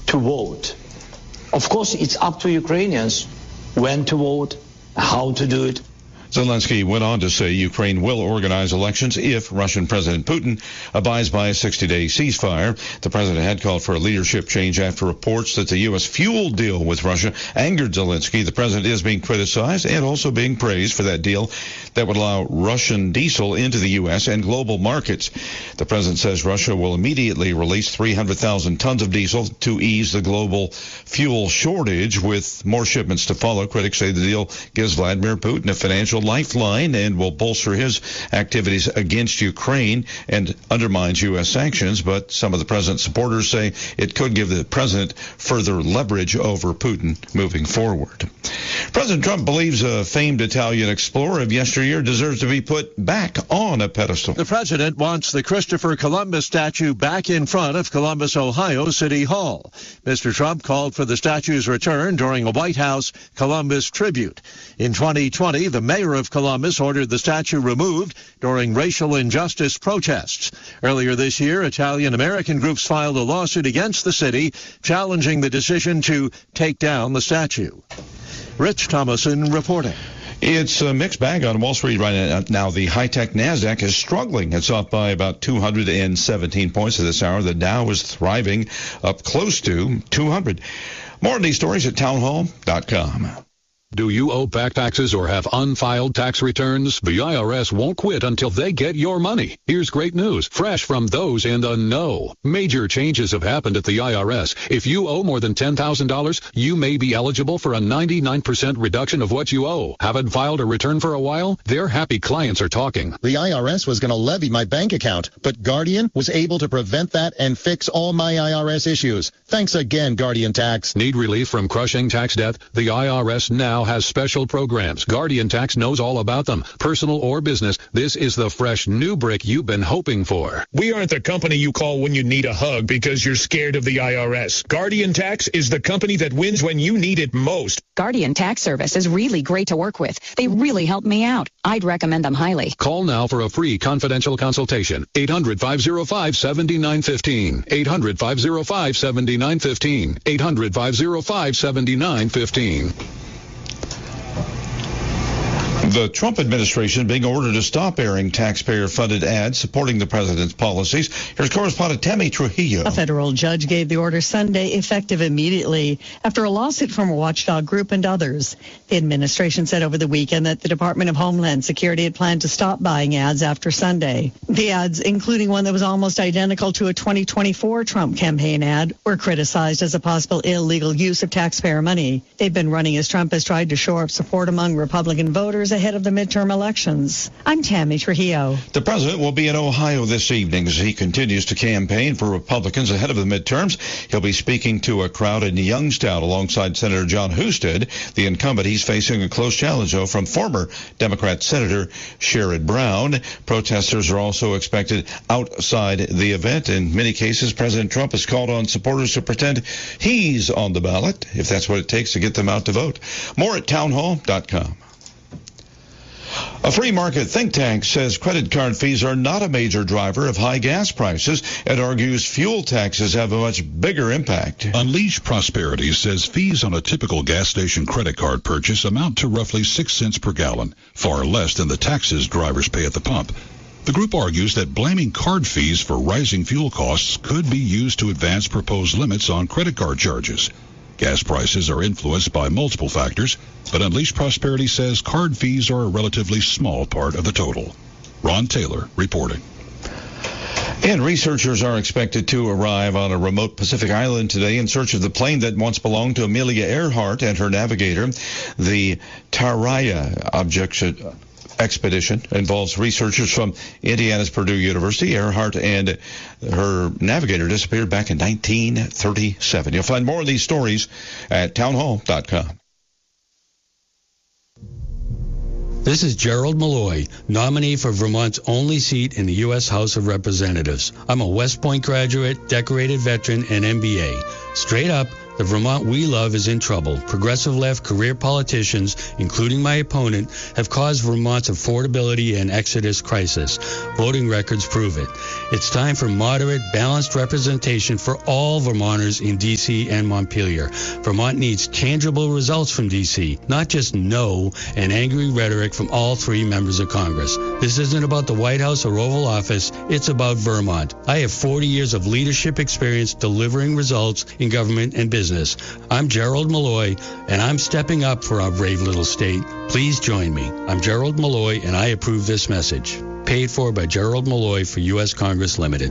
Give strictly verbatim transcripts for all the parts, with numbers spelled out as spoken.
to vote. Of course, it's up to Ukrainians when to vote, how to do it. Zelensky went on to say Ukraine will organize elections if Russian President Putin abides by a sixty-day ceasefire. The president had called for a leadership change after reports that the U S fuel deal with Russia angered Zelensky. The president is being criticized and also being praised for that deal that would allow Russian diesel into the U S and global markets. The president says Russia will immediately release three hundred thousand tons of diesel to ease the global fuel shortage, with more shipments to follow. Critics say the deal gives Vladimir Putin a financial lifeline and will bolster his activities against Ukraine and undermines U S sanctions, but some of the president's supporters say it could give the president further leverage over Putin moving forward. President Trump believes a famed Italian explorer of yesteryear deserves to be put back on a pedestal. The president wants the Christopher Columbus statue back in front of Columbus, Ohio City Hall. Mister Trump called for the statue's return during a White House Columbus tribute. In twenty twenty, the mayor of Columbus ordered the statue removed during racial injustice protests. Earlier this year, Italian-American groups filed a lawsuit against the city, challenging the decision to take down the statue. Rich Thomason reporting. It's a mixed bag on Wall Street right now. The high-tech NASDAQ is struggling. It's off by about two hundred seventeen points at this hour. The Dow is thriving, up close to two hundred. More of these stories at townhall dot com. Do you owe back taxes or have unfiled tax returns? The I R S won't quit until they get your money. Here's great news, fresh from those in the know. Major changes have happened at the I R S. If you owe more than ten thousand dollars, you may be eligible for a ninety-nine percent reduction of what you owe. Haven't filed a return for a while? Their happy clients are talking. The I R S was going to levy my bank account, but Guardian was able to prevent that and fix all my I R S issues. Thanks again, Guardian Tax. Need relief from crushing tax debt? The I R S now has special programs. Guardian Tax knows all about them. Personal or business, this is the fresh new brick you've been hoping for. We aren't the company you call when you need a hug because you're scared of the I R S. Guardian Tax is the company that wins when you need it most. Guardian Tax Service is really great to work with. They really help me out. I'd recommend them highly. Call now for a free confidential consultation. eight hundred, five oh five, seven nine one five. eight hundred, five oh five, seven nine one five. eight hundred, five oh five, seven nine one five. The Trump administration being ordered to stop airing taxpayer-funded ads supporting the president's policies. Here's correspondent Tammy Trujillo. A federal judge gave the order Sunday, effective immediately, after a lawsuit from a watchdog group and others. The administration said over the weekend that the Department of Homeland Security had planned to stop buying ads after Sunday. The ads, including one that was almost identical to a twenty twenty-four Trump campaign ad, were criticized as a possible illegal use of taxpayer money. They've been running as Trump has tried to shore up support among Republican voters ahead of the midterm elections. I'm Tammy Trujillo. The president will be in Ohio this evening as he continues to campaign for Republicans ahead of the midterms. He'll be speaking to a crowd in Youngstown alongside Senator John Husted, the incumbent. He's facing a close challenge, though, from former Democrat Senator Sherrod Brown. Protesters are also expected outside the event. In many cases, President Trump has called on supporters to pretend he's on the ballot, if that's what it takes to get them out to vote. More at townhall dot com. A free market think tank says credit card fees are not a major driver of high gas prices and argues fuel taxes have a much bigger impact. Unleash Prosperity says fees on a typical gas station credit card purchase amount to roughly six cents per gallon, far less than the taxes drivers pay at the pump. The group argues that blaming card fees for rising fuel costs could be used to advance proposed limits on credit card charges. Gas prices are influenced by multiple factors, but Unleash Prosperity says card fees are a relatively small part of the total. Ron Taylor reporting. And researchers are expected to arrive on a remote Pacific island today in search of the plane that once belonged to Amelia Earhart and her navigator. The Taraya object expedition involves researchers from Indiana's Purdue University. Earhart and her navigator disappeared back in nineteen thirty-seven. You'll find more of these stories at townhall dot com. This is Gerald Malloy, nominee for Vermont's only seat in the U S House of Representatives. I'm a West Point graduate, decorated veteran, and M B A. Straight up, The Vermont we love is in trouble. Progressive left career politicians, including my opponent, have caused Vermont's affordability and exodus crisis. Voting records prove it. It's time for moderate, balanced representation for all Vermonters in D C and Montpelier. Vermont needs tangible results from D C, not just no and angry rhetoric from all three members of Congress. This isn't about the White House or Oval Office. It's about Vermont. I have forty years of leadership experience delivering results in government and business. I'm Gerald Malloy, and I'm stepping up for our brave little state. Please join me. I'm Gerald Malloy, and I approve this message. Paid for by Gerald Malloy for U S Congress Limited.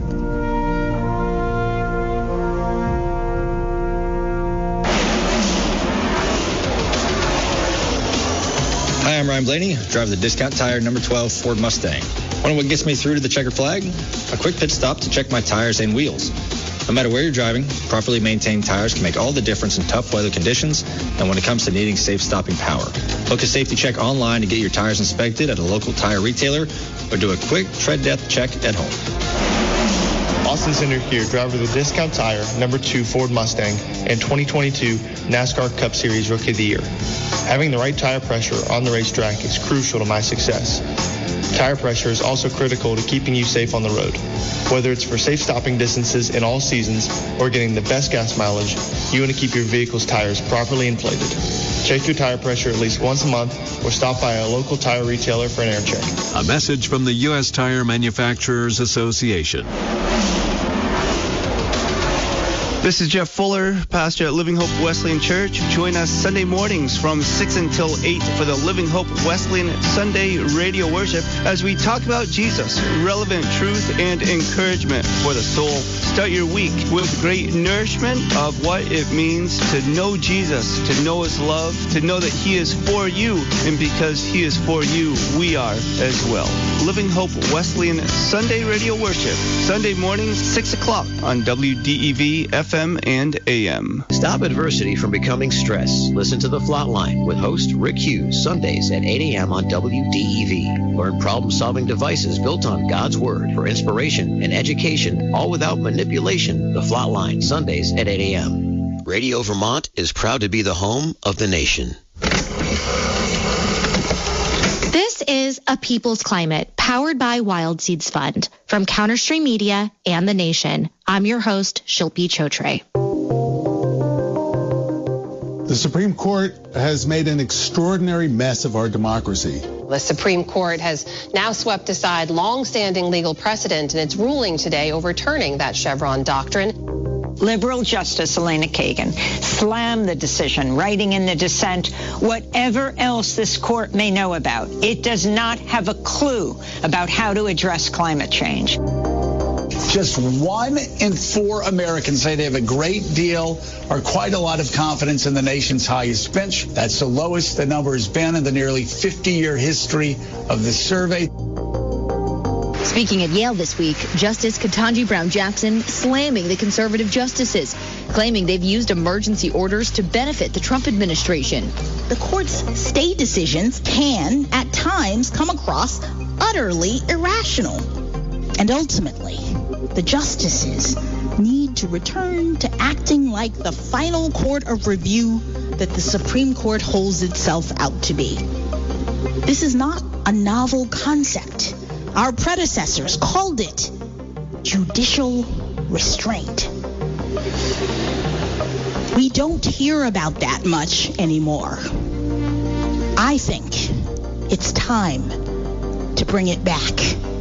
Hi, I'm Ryan Blaney, driver of the Discount Tire number twelve Ford Mustang. Wonder what gets me through to the checker flag? A quick pit stop to check my tires and wheels. No matter where you're driving, properly maintained tires can make all the difference in tough weather conditions and when it comes to needing safe stopping power. Book a safety check online to get your tires inspected at a local tire retailer or do a quick tread depth check at home. Austin Center here, driver of the Discount Tire number two Ford Mustang and twenty twenty-two NASCAR Cup Series Rookie of the Year. Having the right tire pressure on the racetrack is crucial to my success. Tire pressure is also critical to keeping you safe on the road. Whether it's for safe stopping distances in all seasons or getting the best gas mileage, you want to keep your vehicle's tires properly inflated. Check your tire pressure at least once a month or stop by a local tire retailer for an air check. A message from the U S Tire Manufacturers Association. This is Jeff Fuller, pastor at Living Hope Wesleyan Church. Join us Sunday mornings from six until eight for the Living Hope Wesleyan Sunday radio worship as we talk about Jesus, relevant truth and encouragement for the soul. Start your week with great nourishment of what it means to know Jesus, to know his love, to know that he is for you, and because he is for you, we are as well. Living Hope Wesleyan Sunday radio worship, Sunday mornings, six o'clock on W D E V F M and A M. Stop adversity from becoming stress. Listen to The Flatline with host Rick Hughes, Sundays at eight a.m. on W D E V. Learn problem-solving devices built on God's Word for inspiration and education, all without manipulation. The Flatline, Sundays at eight a.m. Radio Vermont is proud to be the home of the nation. This is A People's Climate, powered by Wild Seeds Fund, from Counterstream Media and The Nation. I'm your host, Shilpi Chotre. The Supreme Court has made an extraordinary mess of our democracy. The Supreme Court has now swept aside long-standing legal precedent in its ruling today overturning that Chevron doctrine. Liberal Justice Elena Kagan slammed the decision, writing in the dissent, whatever else this court may know about, it does not have a clue about how to address climate change. Just one in four Americans say they have a great deal or quite a lot of confidence in the nation's highest bench. That's the lowest the number has been in the nearly fifty-year history of the survey. Speaking at Yale this week, Justice Ketanji Brown Jackson slamming the conservative justices, claiming they've used emergency orders to benefit the Trump administration. The court's stay decisions can, at times, come across utterly irrational. And ultimately, the justices need to return to acting like the final court of review that the Supreme Court holds itself out to be. This is not a novel concept. Our predecessors called it judicial restraint. We don't hear about that much anymore. I think it's time to bring it back.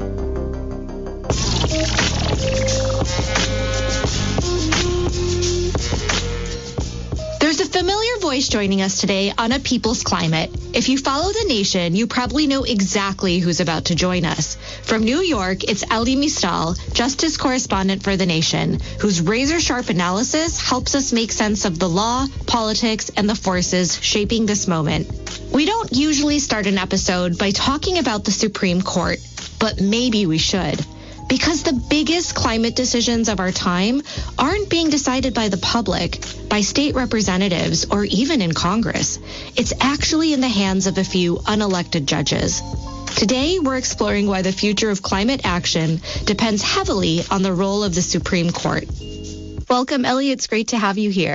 There's a familiar voice joining us today on A People's Climate. If you follow The Nation, you probably know exactly who's about to join us. From New York, it's Elie Mystal, Justice Correspondent for The Nation, whose razor-sharp analysis helps us make sense of the law, politics, and the forces shaping this moment. We don't usually start an episode by talking about the Supreme Court, but maybe we should. Because the biggest climate decisions of our time aren't being decided by the public, by state representatives, or even in Congress. It's actually in the hands of a few unelected judges. Today, we're exploring why the future of climate action depends heavily on the role of the Supreme Court. Welcome, Elie. It's great to have you here.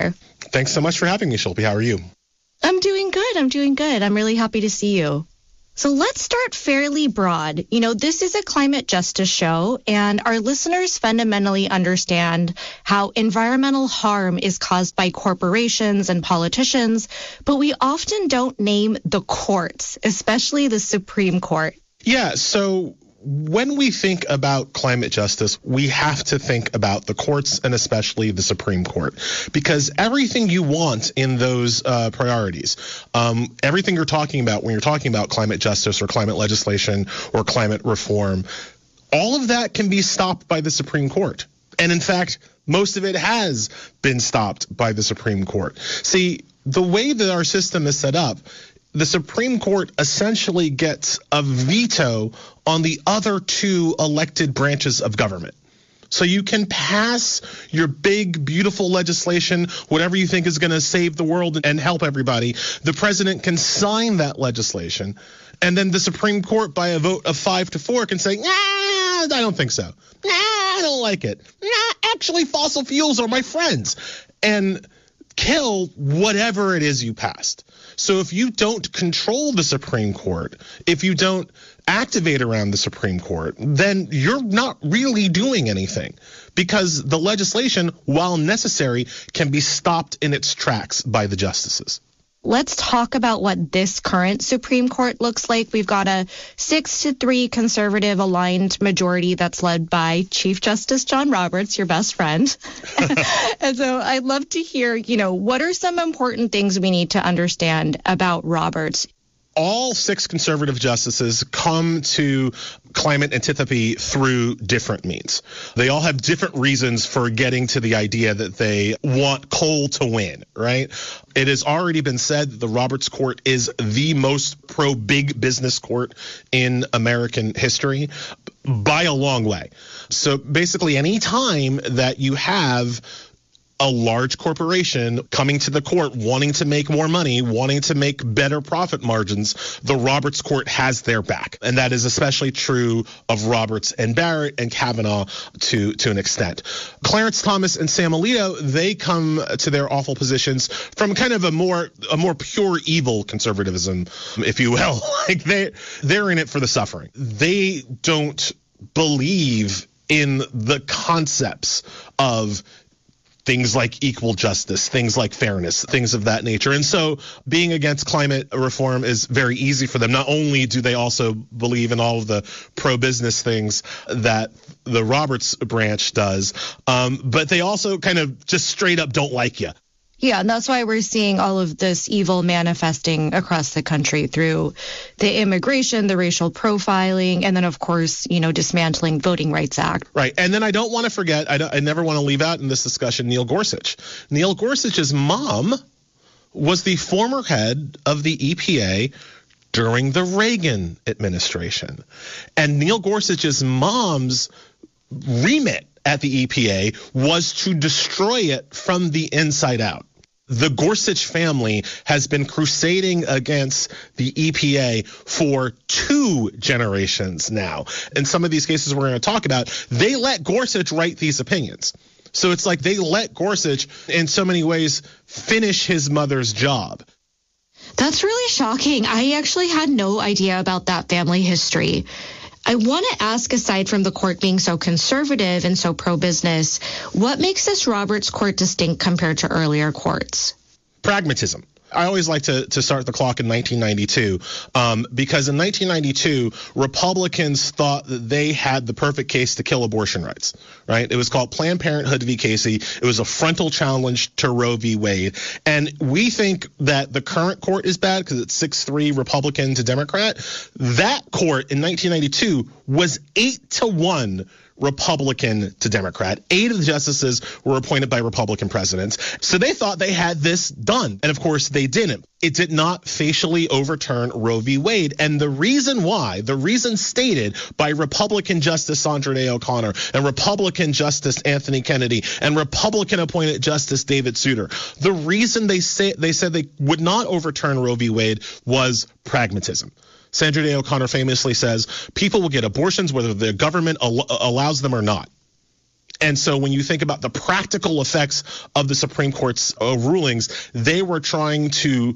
Thanks so much for having me, Shilpi. How are you? I'm doing good. I'm doing good. I'm really happy to see you. So let's start fairly broad. You know, this is a climate justice show, and our listeners fundamentally understand how environmental harm is caused by corporations and politicians, but we often don't name the courts, especially the Supreme Court. Yeah, so when we think about climate justice, we have to think about the courts and especially the Supreme Court, because everything you want in those uh, priorities, um, everything you're talking about when you're talking about climate justice or climate legislation or climate reform, all of that can be stopped by the Supreme Court. And in fact, most of it has been stopped by the Supreme Court. See, the way that our system is set up, the Supreme Court essentially gets a veto on the other two elected branches of government. So you can pass your big, beautiful legislation, whatever you think is going to save the world and help everybody. The president can sign that legislation, and then the Supreme Court, by a vote of five to four, can say, nah, I don't think so. Nah, I don't like it. Nah, actually, fossil fuels are my friends. And kill whatever it is you passed. So if you don't control the Supreme Court, if you don't activate around the Supreme Court, then you're not really doing anything, because the legislation, while necessary, can be stopped in its tracks by the justices. Let's talk about what this current Supreme Court looks like. We've got a six to three conservative aligned majority that's led by Chief Justice John Roberts, your best friend. And so I'd love to hear, you know, what are some important things we need to understand about Roberts? All six conservative justices come to climate antipathy through different means. They all have different reasons for getting to the idea that they want coal to win, right? It has already been said that the Roberts Court is the most pro-big business court in American history by a long way. So basically, any time that you have a large corporation coming to the court wanting to make more money, wanting to make better profit margins, the Roberts Court has their back. And that is especially true of Roberts and Barrett and Kavanaugh to, to an extent. Clarence Thomas and Sam Alito, they come to their awful positions from kind of a more a more pure evil conservatism, if you will. Like they they're in it for the suffering. They don't believe in the concepts of things like equal justice, things like fairness, things of that nature. And so being against climate reform is very easy for them. Not only do they also believe in all of the pro-business things that the Roberts branch does, um, but they also kind of just straight up don't like you. Yeah, and that's why we're seeing all of this evil manifesting across the country through the immigration, the racial profiling, and then, of course, you know, dismantling Voting Rights Act. Right. And then I don't want to forget, I, don't, I never want to leave out in this discussion, Neil Gorsuch. Neil Gorsuch's mom was the former head of the E P A during the Reagan administration. And Neil Gorsuch's mom's remit at the E P A was to destroy it from the inside out. The Gorsuch family has been crusading against the E P A for two generations now. In some of these cases we're going to talk about, they let Gorsuch write these opinions. So it's like they let Gorsuch, in so many ways, finish his mother's job. That's really shocking. I actually had no idea about that family history. I want to ask, aside from the court being so conservative and so pro-business, what makes this Roberts Court distinct compared to earlier courts? Pragmatism. I always like to, to start the clock in nineteen ninety-two um, because in nineteen ninety-two, Republicans thought that they had the perfect case to kill abortion rights, right? It was called Planned Parenthood v. Casey. It was a frontal challenge to Roe v. Wade. And we think that the current court is bad because it's six three Republican to Democrat. That court in nineteen ninety-two was eight to one Republican to Democrat. Eight of the justices were appointed by Republican presidents. So they thought they had this done. And of course they didn't. It did not facially overturn Roe v. Wade. And the reason why, the reason stated by Republican Justice Sandra Day O'Connor and Republican Justice Anthony Kennedy and Republican appointed Justice David Souter, the reason they say they said they would not overturn Roe v. Wade was pragmatism. Sandra Day O'Connor famously says, people will get abortions whether the government al- allows them or not. And so when you think about the practical effects of the Supreme Court's uh, rulings, they were trying to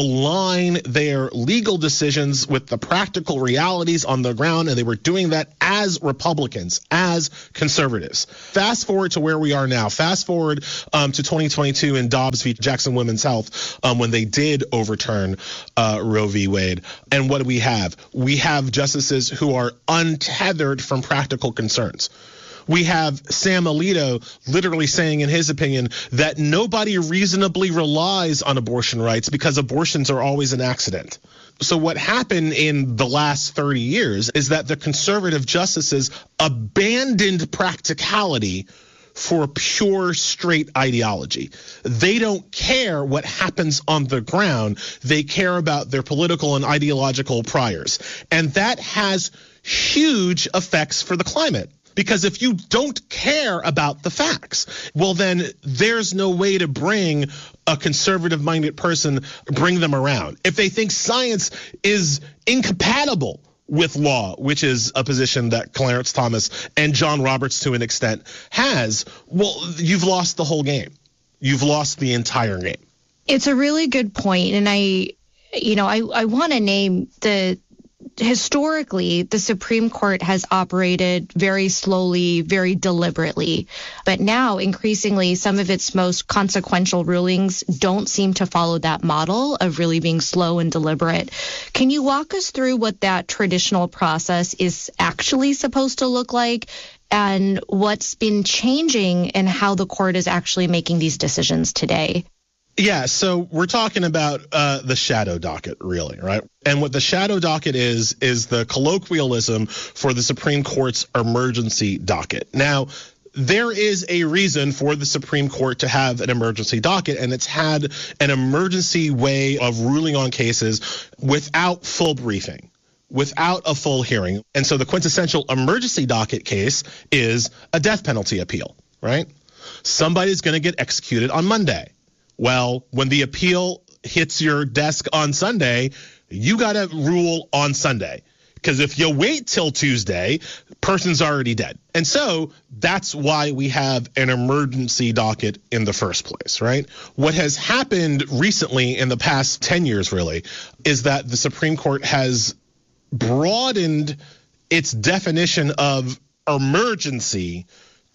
align their legal decisions with the practical realities on the ground, and they were doing that as Republicans, as conservatives. Fast forward to where we are now. Fast forward um, to twenty twenty-two in Dobbs v. Jackson Women's Health, um, when they did overturn uh, Roe v. Wade. And what do we have? We have justices who are untethered from practical concerns. We have Sam Alito literally saying in his opinion that nobody reasonably relies on abortion rights because abortions are always an accident. So what happened in the last thirty years is that the conservative justices abandoned practicality for pure straight ideology. They don't care what happens on the ground. They care about their political and ideological priors. And that has huge effects for the climate. Because if you don't care about the facts, well, then there's no way to bring a conservative-minded person, bring them around. If they think science is incompatible with law, which is a position that Clarence Thomas and John Roberts to an extent has, well, you've lost the whole game. You've lost the entire game. It's a really good point, and I, you know, I, I want to name the historically, the Supreme Court has operated very slowly, very deliberately. But now, increasingly, some of its most consequential rulings don't seem to follow that model of really being slow and deliberate. Can you walk us through what that traditional process is actually supposed to look like and what's been changing and how the court is actually making these decisions today? Yeah, so we're talking about uh, the shadow docket, really, right? And what the shadow docket is, is the colloquialism for the Supreme Court's emergency docket. Now, there is a reason for the Supreme Court to have an emergency docket, and it's had an emergency way of ruling on cases without full briefing, without a full hearing. And so the quintessential emergency docket case is a death penalty appeal, right? Somebody's going to get executed on Monday. Well, when the appeal hits your desk on Sunday, you got to rule on Sunday. Because if you wait till Tuesday, person's already dead. And so that's why we have an emergency docket in the first place, right? What has happened recently in the past ten years, really, is that the Supreme Court has broadened its definition of emergency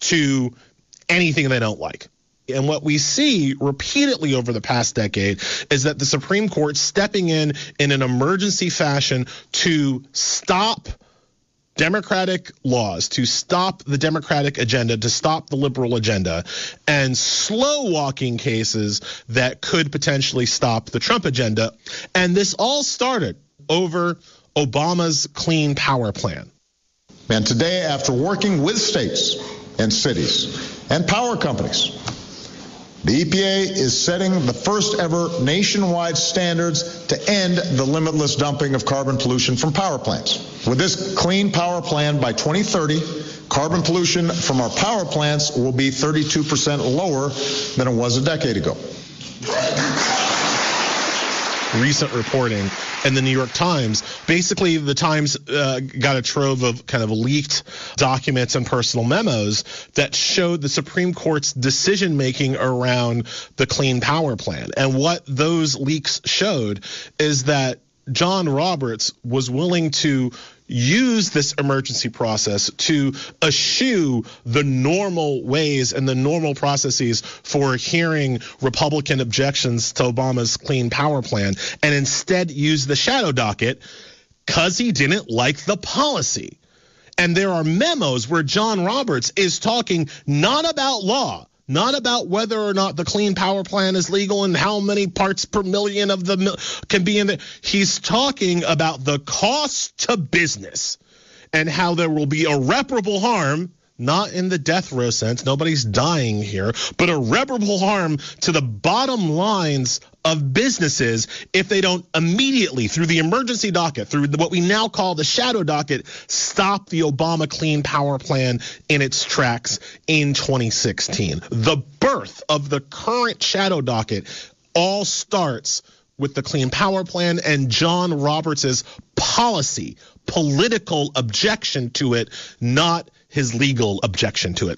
to anything they don't like. And what we see repeatedly over the past decade is that the Supreme Court stepping in in an emergency fashion to stop Democratic laws, to stop the Democratic agenda, to stop the liberal agenda, and slow walking cases that could potentially stop the Trump agenda. And this all started over Obama's Clean Power Plan. And today, after working with states and cities and power companies, the E P A is setting the first ever nationwide standards to end the limitless dumping of carbon pollution from power plants. With this Clean Power Plan, by twenty thirty, carbon pollution from our power plants will be thirty-two percent lower than it was a decade ago. Recent reporting in the New York Times, basically the Times uh, got a trove of kind of leaked documents and personal memos that showed the Supreme Court's decision making around the Clean Power Plan. And what those leaks showed is that John Roberts was willing to use this emergency process to eschew the normal ways and the normal processes for hearing Republican objections to Obama's Clean Power Plan, and instead use the shadow docket because he didn't like the policy. And there are memos where John Roberts is talking not about law, not about whether or not the Clean Power Plan is legal and how many parts per million of the mil- can be in there. He's talking about the cost to business and how there will be irreparable harm, not in the death row sense, nobody's dying here, but irreparable harm to the bottom lines of businesses if they don't immediately, through the emergency docket, through what we now call the shadow docket, stop the Obama Clean Power Plan in its tracks in twenty sixteen. The birth of the current shadow docket all starts with the Clean Power Plan and John Roberts's policy, political objection to it, not his legal objection to it.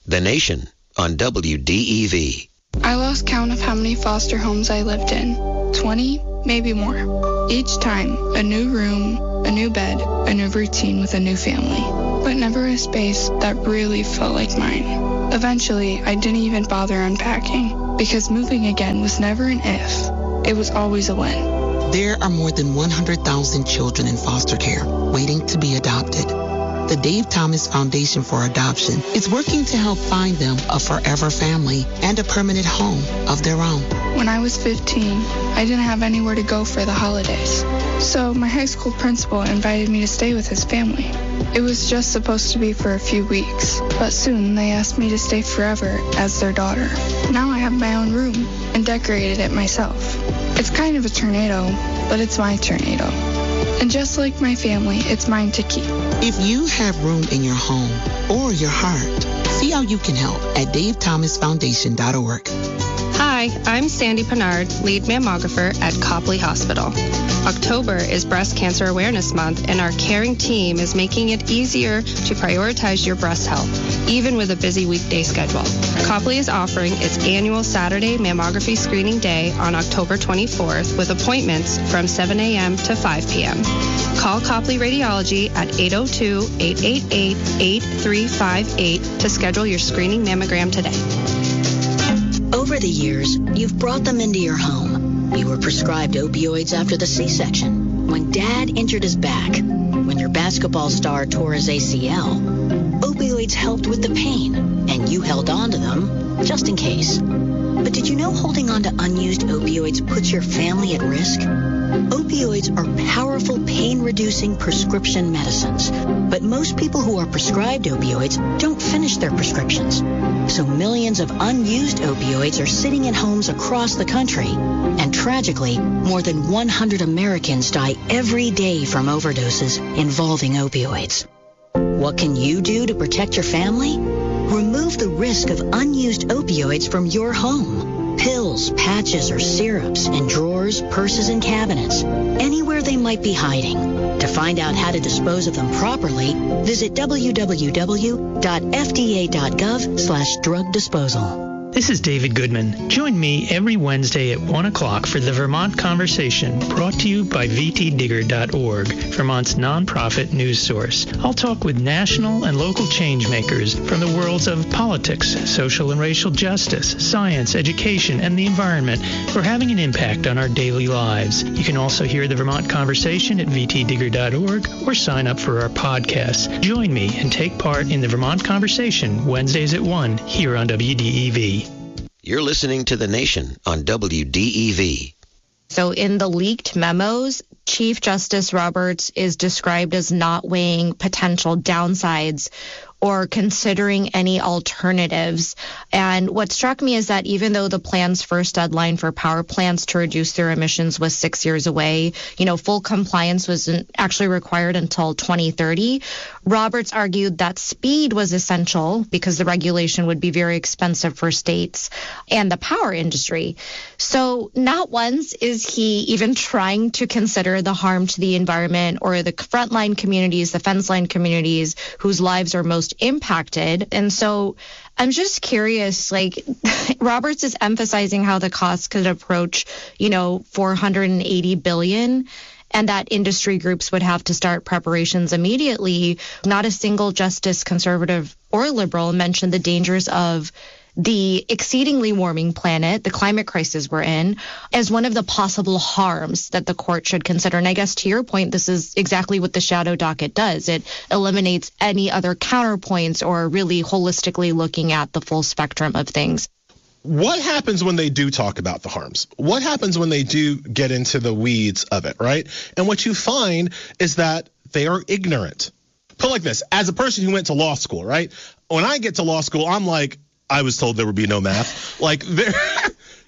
The Nation on W D E V. I lost count of how many foster homes I lived in. twenty, maybe more. Each time, a new room, a new bed, a new routine with a new family. But never a space that really felt like mine. Eventually, I didn't even bother unpacking, because moving again was never an if. It was always a when. There are more than one hundred thousand children in foster care waiting to be adopted. The Dave Thomas Foundation for Adoption is working to help find them a forever family and a permanent home of their own. When I was fifteen, I didn't have anywhere to go for the holidays. So my high school principal invited me to stay with his family. It was just supposed to be for a few weeks, but soon they asked me to stay forever as their daughter. Now I have my own room and decorated it myself. It's kind of a tornado, but it's my tornado. And just like my family, it's mine to keep. If you have room in your home or your heart, see how you can help at dave thomas foundation dot org. Hi, I'm Sandy Pinard, lead mammographer at Copley Hospital. October is Breast Cancer Awareness Month, and our caring team is making it easier to prioritize your breast health, even with a busy weekday schedule. Copley is offering its annual Saturday mammography screening day on October twenty-fourth with appointments from seven a.m. to five p.m. Call Copley Radiology at eight oh two, eight eight eight, eight three five eight to schedule your screening mammogram today. Over the years, you've brought them into your home. You were prescribed opioids after the C-section, when Dad injured his back, when your basketball star tore his A C L. Opioids helped with the pain, and you held on to them just in case. But did you know holding on to unused opioids puts your family at risk? Opioids are powerful pain-reducing prescription medicines, but most people who are prescribed opioids don't finish their prescriptions. So millions of unused opioids are sitting in homes across the country. And tragically, more than one hundred Americans die every day from overdoses involving opioids. What can you do to protect your family? Remove the risk of unused opioids from your home. Pills, patches, or syrups in drawers, purses, and cabinets, anywhere they might be hiding. To find out how to dispose of them properly, visit w w w dot f d a dot gov slash drug disposal. This is David Goodman. Join me every Wednesday at one o'clock for the Vermont Conversation, brought to you by v t digger dot org, Vermont's nonprofit news source. I'll talk with national and local change makers from the worlds of politics, social and racial justice, science, education, and the environment who are having an impact on our daily lives. You can also hear the Vermont Conversation at v t digger dot org or sign up for our podcasts. Join me and take part in the Vermont Conversation Wednesdays at one here on W D E V. You're listening to The Nation on W D E V. So in the leaked memos, Chief Justice Roberts is described as not weighing potential downsides or considering any alternatives. And what struck me is that even though the plan's first deadline for power plants to reduce their emissions was six years away, you know, full compliance wasn't actually required until twenty thirty. Roberts argued that speed was essential because the regulation would be very expensive for states and the power industry. So not once is he even trying to consider the harm to the environment or the frontline communities, the fence line communities whose lives are most impacted. And so I'm just curious, like, Roberts is emphasizing how the cost could approach, you know, four hundred eighty billion dollars, and that industry groups would have to start preparations immediately. Not a single justice, conservative or liberal, mentioned the dangers of the exceedingly warming planet, the climate crisis we're in, as one of the possible harms that the court should consider. And I guess to your point, this is exactly what the shadow docket does. It eliminates any other counterpoints or really holistically looking at the full spectrum of things. What happens when they do talk about the harms? What happens when they do get into the weeds of it, right? And what you find is that they are ignorant. Put it like this, as a person who went to law school, right? When I get to law school, I'm like, I was told there would be no math. Like, there,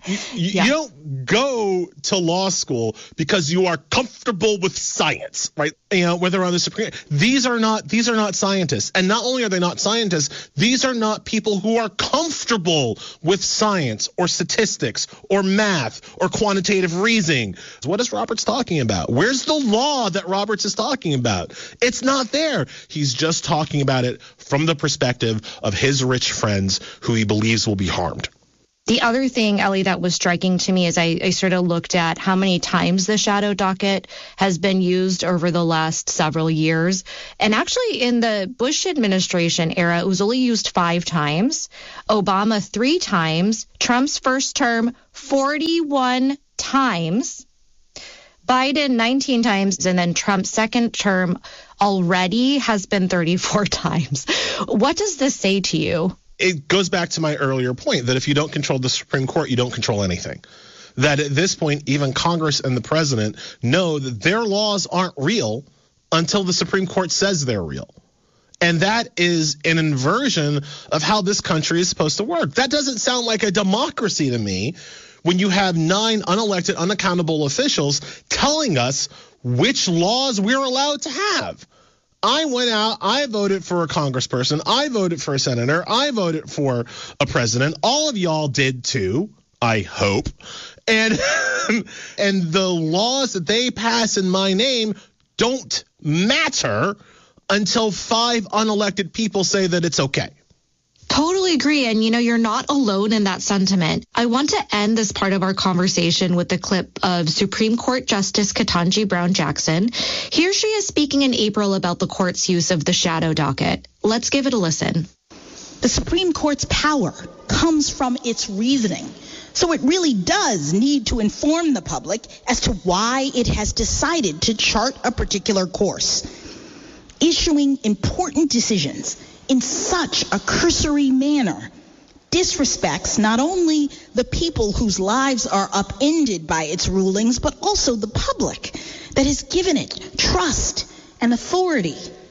you, you, yeah. you don't go to law school because you are comfortable with science, right? You know, whether on the Supreme, these are not these are not scientists, and not only are they not scientists, these are not people who are comfortable with science or statistics or math or quantitative reasoning. What is Roberts talking about? Where's the law that Roberts is talking about? It's not there. He's just talking about it from the perspective of his rich friends who he believes will be harmed. The other thing, Ellie, that was striking to me is I, I sort of looked at how many times the shadow docket has been used over the last several years. And actually in the Bush administration era, it was only used five times. Obama three times. Trump's first term, forty-one times. Biden nineteen times. And then Trump's second term already has been thirty-four times. What does this say to you? It goes back to my earlier point that if you don't control the Supreme Court, you don't control anything. That at this point, even Congress and the president know that their laws aren't real until the Supreme Court says they're real. And that is an inversion of how this country is supposed to work. That doesn't sound like a democracy to me when you have nine unelected, unaccountable officials telling us which laws we're allowed to have. I went out, I voted for a congressperson, I voted for a senator, I voted for a president. All of y'all did too, I hope. And and the laws that they pass in my name don't matter until five unelected people say that it's okay. Totally agree. And, you know, you're not alone in that sentiment. I want to end this part of our conversation with a clip of Supreme Court Justice Ketanji Brown Jackson. Here she is speaking in April about the court's use of the shadow docket. Let's give it a listen. The Supreme Court's power comes from its reasoning. So it really does need to inform the public as to why it has decided to chart a particular course. Issuing important decisions in such a cursory manner disrespects not only the people whose lives are upended by its rulings, but also the public that has given it trust and authority.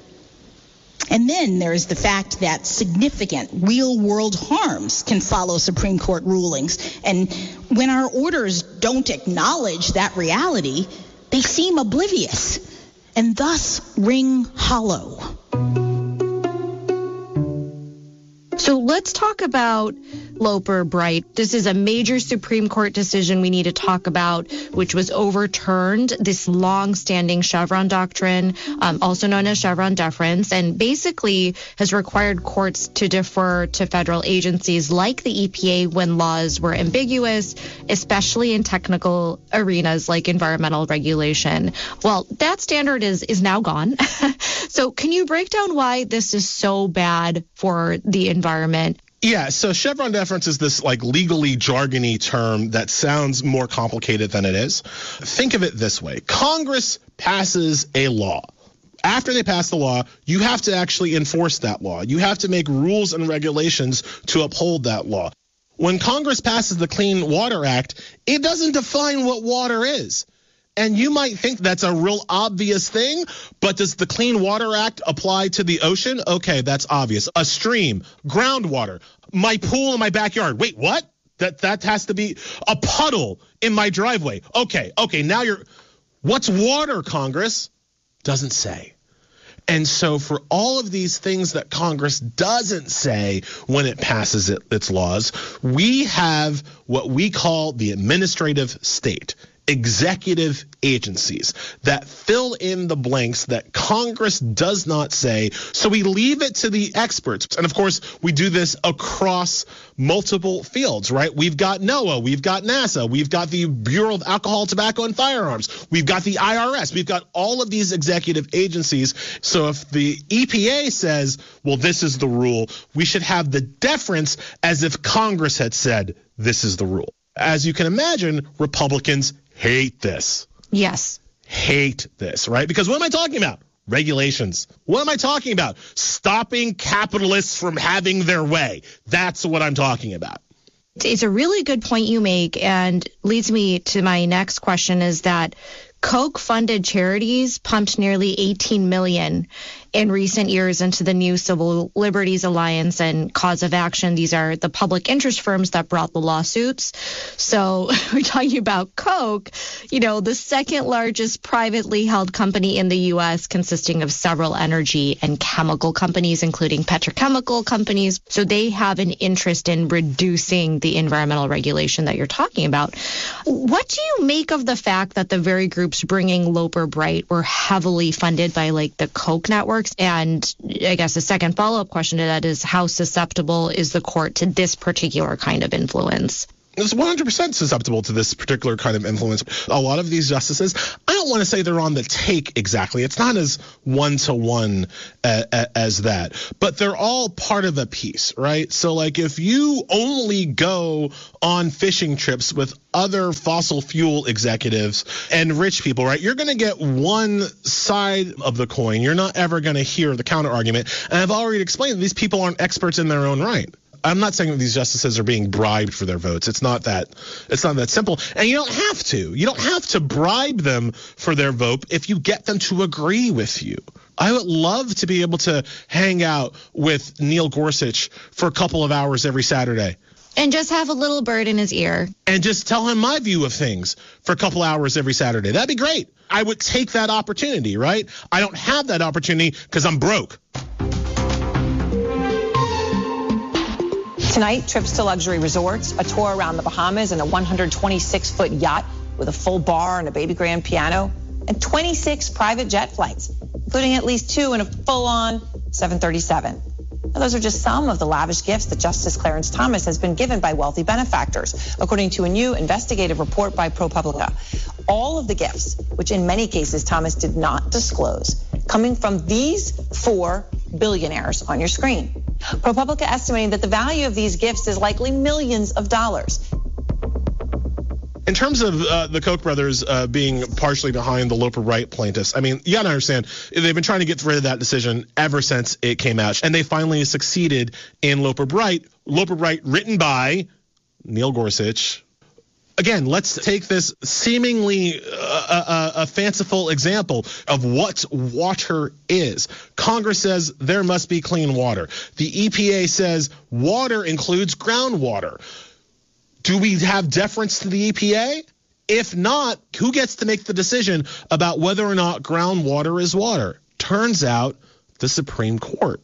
And then there is the fact that significant real-world harms can follow Supreme Court rulings. And when our orders don't acknowledge that reality, they seem oblivious and thus ring hollow. So let's talk about Loper Bright. This is a major Supreme Court decision we need to talk about, which was overturned, this long-standing Chevron doctrine, um, also known as Chevron deference, and basically has required courts to defer to federal agencies like the E P A when laws were ambiguous, especially in technical arenas like environmental regulation. Well, that standard is, is now gone. So can you break down why this is so bad for the environment? Yeah, so Chevron deference is this like legally jargony term that sounds more complicated than it is. Think of it this way. Congress passes a law. After they pass the law, you have to actually enforce that law. You have to make rules and regulations to uphold that law. When Congress passes the Clean Water Act, it doesn't define what water is. And you might think that's a real obvious thing, but does the Clean Water Act apply to the ocean? Okay, that's obvious. A stream, groundwater, my pool in my backyard. Wait, what? That that has to be a puddle in my driveway. Okay, okay, now you're, what's water, Congress? Doesn't say. And so for all of these things that Congress doesn't say when it passes it, its laws, we have what we call the administrative state. Executive agencies that fill in the blanks that Congress does not say. So we leave it to the experts. And of course, we do this across multiple fields, right? We've got NOAA, we've got NASA, we've got the Bureau of Alcohol, Tobacco, and Firearms, we've got the I R S, we've got all of these executive agencies. So if the E P A says, well, this is the rule, we should have the deference as if Congress had said, this is the rule. As you can imagine, Republicans hate this. Yes. Hate this, right? Because what am I talking about? Regulations. What am I talking about? Stopping capitalists from having their way. That's what I'm talking about. It's a really good point you make, and leads me to my next question is that Koch-funded charities pumped nearly eighteen million dollars in recent years into the new Civil Liberties Alliance and Cause of Action. These are the public interest firms that brought the lawsuits. So we're talking about Koch, you know, the second largest privately held company in the U S, consisting of several energy and chemical companies, including petrochemical companies. So they have an interest in reducing the environmental regulation that you're talking about. What do you make of the fact that the very groups bringing Loper Bright were heavily funded by like the Koch networks? And I guess a second follow-up question to that is, how susceptible is the court to this particular kind of influence? It's one hundred percent susceptible to this particular kind of influence. A lot of these justices, I don't want to say they're on the take exactly. It's not as one-to-one uh, as that. But they're all part of a piece, right? So, like, if you only go on fishing trips with other fossil fuel executives and rich people, right, you're going to get one side of the coin. You're not ever going to hear the counter argument. And I've already explained that these people aren't experts in their own right. I'm not saying that these justices are being bribed for their votes. It's not that. It's not that simple. And you don't have to. You don't have to bribe them for their vote if you get them to agree with you. I would love to be able to hang out with Neil Gorsuch for a couple of hours every Saturday. And just have a little bird in his ear. And just tell him my view of things for a couple hours every Saturday. That'd be great. I would take that opportunity, right? I don't have that opportunity because I'm broke. Tonight, trips to luxury resorts, a tour around the Bahamas in a one hundred twenty-six foot yacht with a full bar and a baby grand piano, and twenty-six private jet flights, including at least two in a full-on seven thirty-seven. Now, those are just some of the lavish gifts that Justice Clarence Thomas has been given by wealthy benefactors, according to a new investigative report by ProPublica. All of the gifts, which in many cases Thomas did not disclose, coming from these four billionaires on your screen. ProPublica estimating that the value of these gifts is likely millions of dollars. In terms of uh, the Koch brothers uh, being partially behind the Loper Bright plaintiffs, I mean, you gotta understand, they've been trying to get rid of that decision ever since it came out, and they finally succeeded in Loper Bright. Loper Bright, written by Neil Gorsuch. Again, let's take this seemingly uh, a, a fanciful example of what water is. Congress says there must be clean water. The E P A says water includes groundwater. Do we have deference to the E P A? If not, who gets to make the decision about whether or not groundwater is water? Turns out the Supreme Court.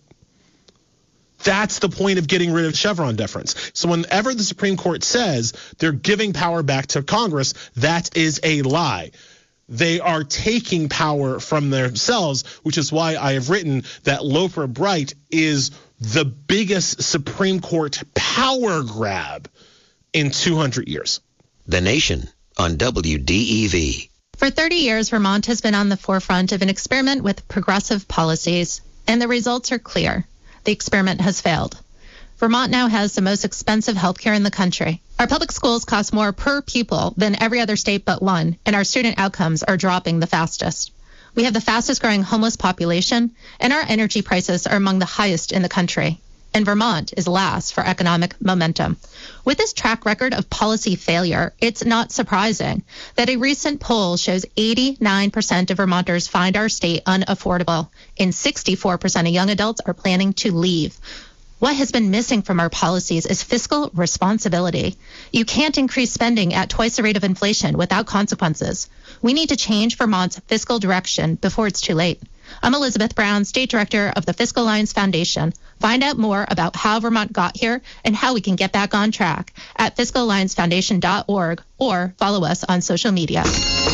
That's the point of getting rid of Chevron deference. So whenever the Supreme Court says they're giving power back to Congress, that is a lie. They are taking power from themselves, which is why I have written that Loper Bright is the biggest Supreme Court power grab in two hundred years. The Nation on W D E V. For thirty years, Vermont has been on the forefront of an experiment with progressive policies, and the results are clear. The experiment has failed. Vermont now has the most expensive health care in the country. Our public schools cost more per pupil than every other state but one, and our student outcomes are dropping the fastest. We have the fastest growing homeless population, and our energy prices are among the highest in the country. And Vermont is last for economic momentum. With this track record of policy failure, it's not surprising that a recent poll shows eighty-nine percent of Vermonters find our state unaffordable, and sixty-four percent of young adults are planning to leave. What has been missing from our policies is fiscal responsibility. You can't increase spending at twice the rate of inflation without consequences. We need to change Vermont's fiscal direction before it's too late. I'm Elizabeth Brown, State Director of the Fiscal Alliance Foundation. Find out more about how Vermont got here and how we can get back on track at fiscal alliance foundation dot org or follow us on social media.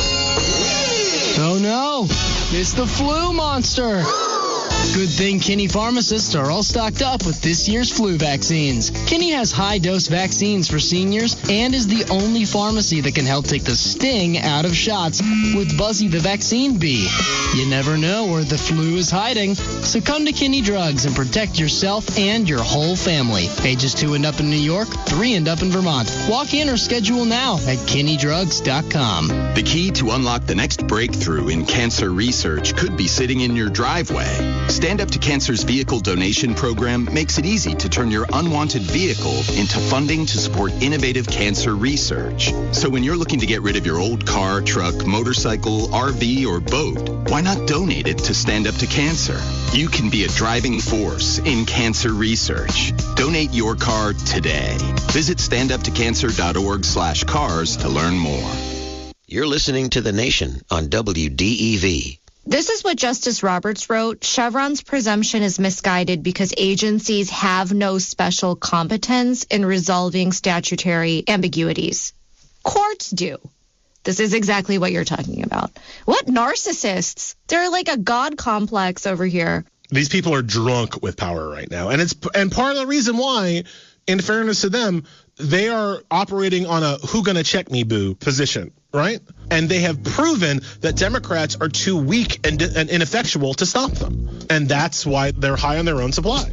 Oh no, it's the flu monster. Good thing Kinney pharmacists are all stocked up with this year's flu vaccines. Kinney has high-dose vaccines for seniors and is the only pharmacy that can help take the sting out of shots with Buzzy the Vaccine Bee. You never know where the flu is hiding, so come to Kinney Drugs and protect yourself and your whole family. Ages two and up in New York, three and up in Vermont. Walk in or schedule now at kinney drugs dot com. The key to unlock the next breakthrough in cancer research could be sitting in your driveway. Stand Up to Cancer's vehicle donation program makes it easy to turn your unwanted vehicle into funding to support innovative cancer research. So when you're looking to get rid of your old car, truck, motorcycle, R V, or boat, why not donate it to Stand Up to Cancer? You can be a driving force in cancer research. Donate your car today. Visit standuptocancer.org slash cars to learn more. You're listening to The Nation on W D E V. This is what Justice Roberts wrote. Chevron's presumption is misguided because agencies have no special competence in resolving statutory ambiguities. Courts do. This is exactly what you're talking about. What narcissists? They're like a god complex over here. These people are drunk with power right now. And it's and part of the reason why, in fairness to them, they are operating on a who gonna check me boo position, right? And they have proven that Democrats are too weak and, and ineffectual to stop them. And that's why they're high on their own supply.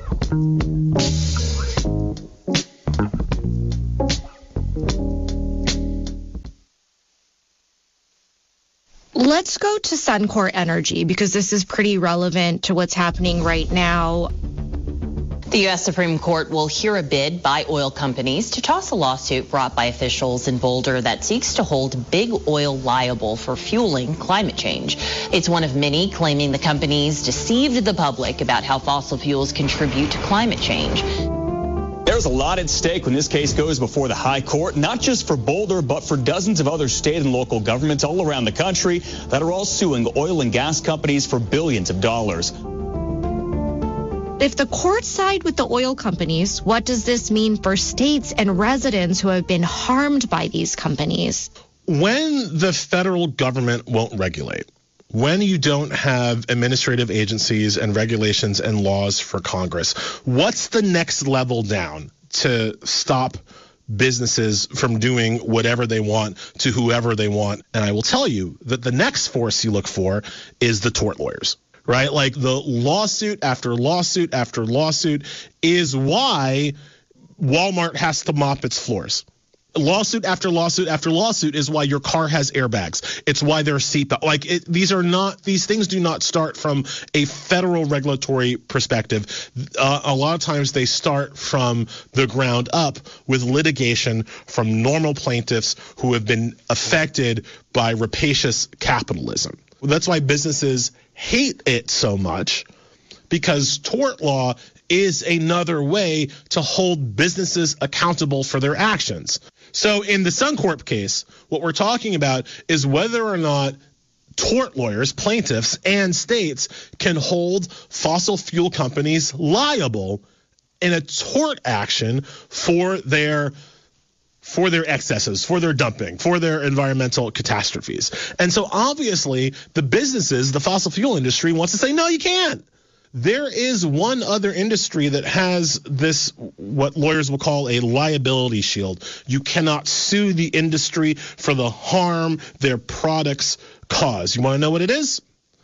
Let's go to Suncor Energy because this is pretty relevant to what's happening right now. The U S Supreme Court will hear a bid by oil companies to toss a lawsuit brought by officials in Boulder that seeks to hold big oil liable for fueling climate change. It's one of many claiming the companies deceived the public about how fossil fuels contribute to climate change. There's a lot at stake when this case goes before the high court, not just for Boulder, but for dozens of other state and local governments all around the country that are all suing oil and gas companies for billions of dollars. If the courts side with the oil companies, what does this mean for states and residents who have been harmed by these companies? When the federal government won't regulate, when you don't have administrative agencies and regulations and laws for Congress, what's the next level down to stop businesses from doing whatever they want to whoever they want? And I will tell you that the next force you look for is the tort lawyers. Right? Like the lawsuit after lawsuit after lawsuit is why Walmart has to mop its floors. Lawsuit after lawsuit after lawsuit is why your car has airbags. It's why there's seatbelt. Like it, these are not, these things do not start from a federal regulatory perspective. Uh, a lot of times they start from the ground up with litigation from normal plaintiffs who have been affected by rapacious capitalism. That's why businesses hate it so much, because tort law is another way to hold businesses accountable for their actions. So in the Suncorp case, what we're talking about is whether or not tort lawyers, plaintiffs, and states can hold fossil fuel companies liable in a tort action for their for their excesses, for their dumping, for their environmental catastrophes. And so obviously the businesses, the fossil fuel industry wants to say, no, you can't. There is one other industry that has this, what lawyers will call a liability shield. You cannot sue the industry for the harm their products cause. You want to know what it is?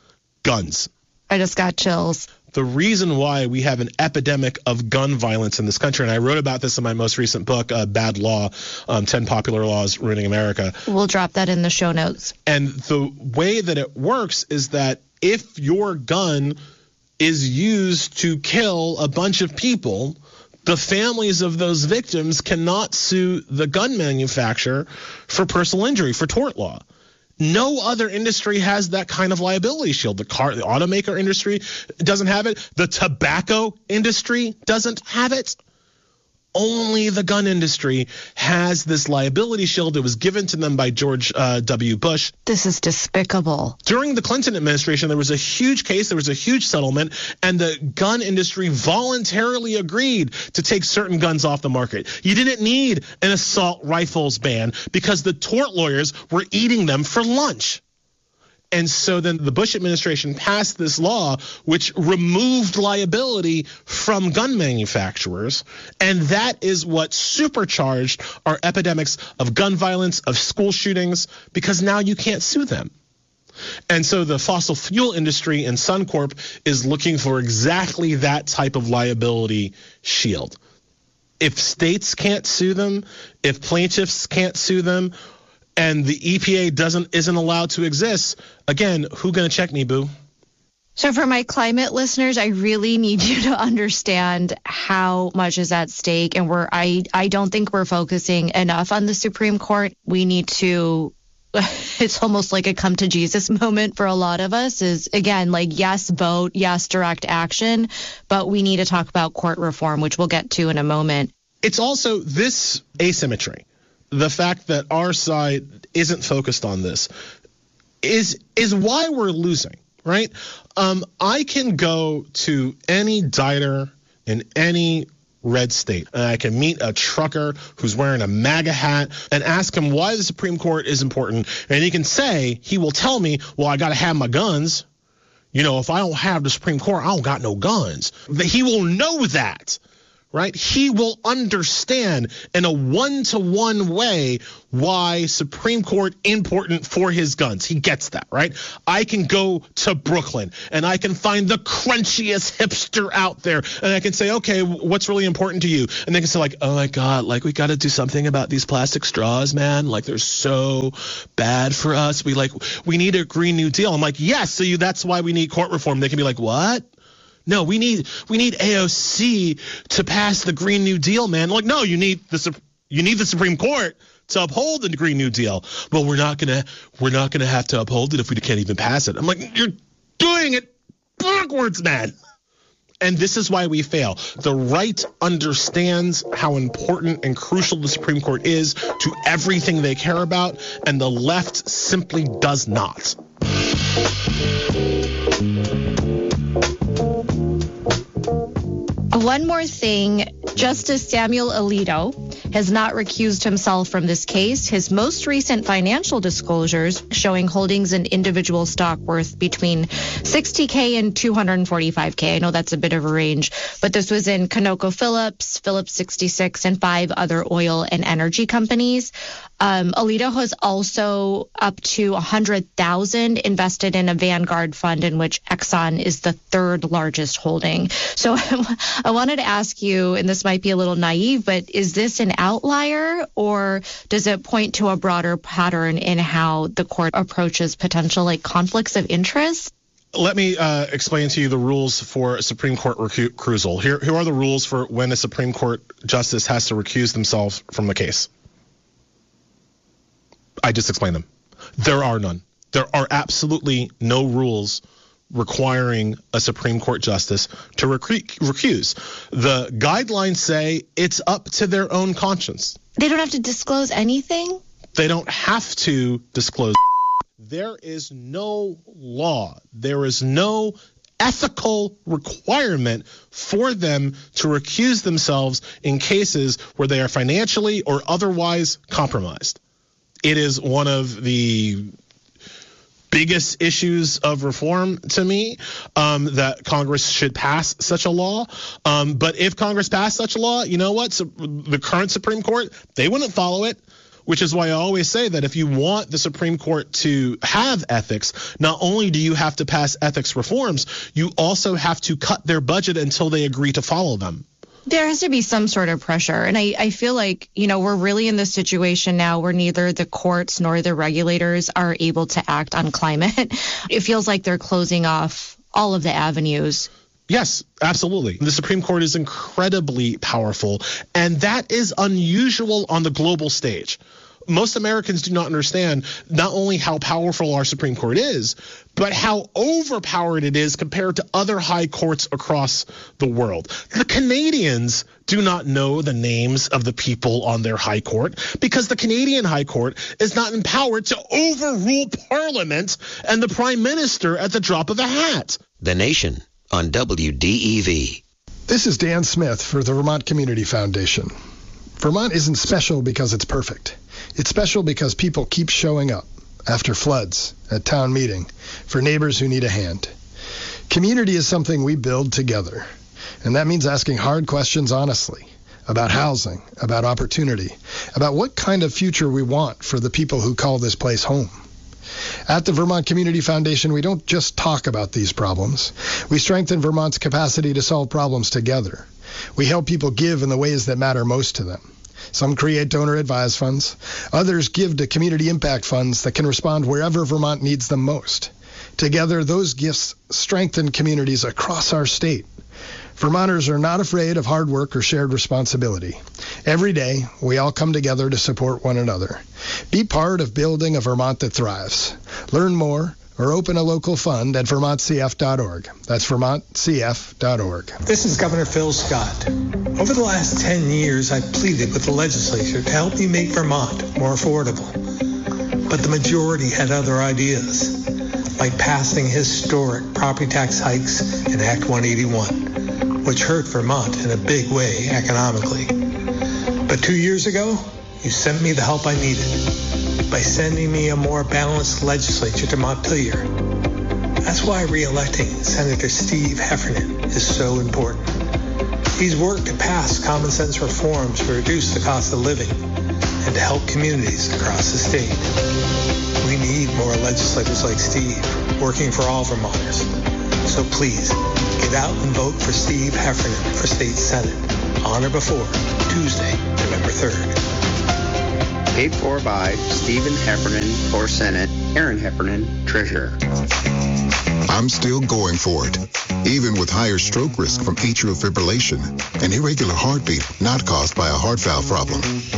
Guns. I just got chills. The reason why we have an epidemic of gun violence in this country, and I wrote about this in my most recent book, uh, Bad Law, um, ten Popular Laws Ruining America. We'll drop that in the show notes. And the way that it works is that if your gun is used to kill a bunch of people, the families of those victims cannot sue the gun manufacturer for personal injury, for tort law. No other industry has that kind of liability shield. The car, the automaker industry doesn't have it. The tobacco industry doesn't have it. Only the gun industry has this liability shield that was given to them by George uh, W. Bush. This is despicable. During the Clinton administration, there was a huge case, there was a huge settlement, and the gun industry voluntarily agreed to take certain guns off the market. You didn't need an assault rifles ban because the tort lawyers were eating them for lunch. And so then the Bush administration passed this law which removed liability from gun manufacturers. And that is what supercharged our epidemics of gun violence, of school shootings, because now you can't sue them. And so the fossil fuel industry and Suncorp is looking for exactly that type of liability shield. If states can't sue them, if plaintiffs can't sue them, and the E P A doesn't isn't allowed to exist, again, who gonna check me, boo? So for my climate listeners, I really need you to understand how much is at stake. And we're I, I don't think we're focusing enough on the Supreme Court. We need to, it's almost like a come to Jesus moment for a lot of us is, again, like, yes, vote, yes, direct action, but we need to talk about court reform, which we'll get to in a moment. It's also this asymmetry, the fact that our side isn't focused on this, is is why we're losing. Right? Um, I can go to any diner in any red state, and I can meet a trucker who's wearing a MAGA hat and ask him why the Supreme Court is important. And he can say, he will tell me, well, I got to have my guns. You know, if I don't have the Supreme Court, I don't got no guns. He will know that. Right? He will understand in a one-to-one way why Supreme Court important for his guns. He gets that, right? I can go to Brooklyn and I can find the crunchiest hipster out there and I can say, okay, what's really important to you? And they can say like, oh my God, like we got to do something about these plastic straws, man. Like they're so bad for us. We like, we need a Green New Deal. I'm like, yes, so you, that's why we need court reform. They can be like, what? No, we need we need A O C to pass the Green New Deal, man. Like, no, you need the you need the Supreme Court to uphold the Green New Deal. Well, we're not gonna we're not gonna have to uphold it if we can't even pass it. I'm like, you're doing it backwards, man. And this is why we fail. The right understands how important and crucial the Supreme Court is to everything they care about, and the left simply does not. One more thing, Justice Samuel Alito has not recused himself from this case. His most recent financial disclosures showing holdings in individual stock worth between sixty K and two hundred forty-five K. I know that's a bit of a range, but this was in ConocoPhillips, Phillips sixty-six, and five other oil and energy companies. Um, Alito has also up to one hundred thousand dollars invested in a Vanguard fund in which Exxon is the third largest holding. So I wanted to ask you, and this might be a little naive, but is this an outlier or does it point to a broader pattern in how the court approaches potential like conflicts of interest? Let me uh, explain to you the rules for a Supreme Court recusal. Here, here are the rules for when a Supreme Court justice has to recuse themselves from the case. I just explained them. There are none. There are absolutely no rules requiring a Supreme Court justice to recu- recuse. The guidelines say it's up to their own conscience. They don't have to disclose anything? They don't have to disclose. There is no law. There is no ethical requirement for them to recuse themselves in cases where they are financially or otherwise compromised. It is one of the biggest issues of reform to me, um, that Congress should pass such a law. Um, but if Congress passed such a law, you know what? So the current Supreme Court, they wouldn't follow it, which is why I always say that if you want the Supreme Court to have ethics, not only do you have to pass ethics reforms, you also have to cut their budget until they agree to follow them. There has to be some sort of pressure. And I, I feel like, you know, we're really in this situation now where neither the courts nor the regulators are able to act on climate. It feels like they're closing off all of the avenues. Yes, absolutely. The Supreme Court is incredibly powerful, and that is unusual on the global stage. Most Americans do not understand not only how powerful our Supreme Court is, but how overpowered it is compared to other high courts across the world. The Canadians do not know the names of the people on their high court because the Canadian high court is not empowered to overrule Parliament and the Prime Minister at the drop of a hat. The Nation on W D E V. This is Dan Smith for the Vermont Community Foundation. Vermont isn't special because it's perfect. It's special because people keep showing up after floods, at town meeting, for neighbors who need a hand. Community is something we build together, and that means asking hard questions honestly about housing, about opportunity, about what kind of future we want for the people who call this place home. At the Vermont Community Foundation, we don't just talk about these problems. We strengthen Vermont's capacity to solve problems together. We help people give in the ways that matter most to them. Some create donor-advised funds. Others give to community impact funds that can respond wherever Vermont needs them most. Together, those gifts strengthen communities across our state. Vermonters are not afraid of hard work or shared responsibility. Every day, we all come together to support one another. Be part of building a Vermont that thrives. Learn more or open a local fund at vermont c f dot org. That's vermont c f dot org. This is Governor Phil Scott. Over the last ten years, I've pleaded with the legislature to help me make Vermont more affordable. But the majority had other ideas, like passing historic property tax hikes in Act one eighty-one, which hurt Vermont in a big way economically. But two years ago, you sent me the help I needed by sending me a more balanced legislature to Montpelier. That's why re-electing Senator Steve Heffernan is so important. He's worked to pass common sense reforms to reduce the cost of living and to help communities across the state. We need more legislators like Steve working for all Vermonters. So please, get out and vote for Steve Heffernan for State Senate on or before Tuesday, November third. Paid for by Stephen Heffernan for Senate, Aaron Heffernan, Treasurer. I'm still going for it, even with higher stroke risk from atrial fibrillation, an irregular heartbeat not caused by a heart valve problem.